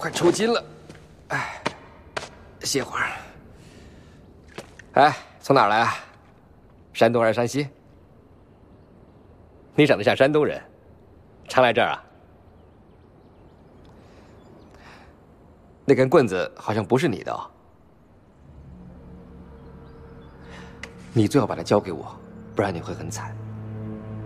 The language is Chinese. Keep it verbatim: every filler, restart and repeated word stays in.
快抽筋了。哎，歇会儿。哎，从哪儿来啊？山东还是山西？你长得像山东人，常来这儿啊？那根棍子好像不是你的哦。你最好把它交给我，不然你会很惨。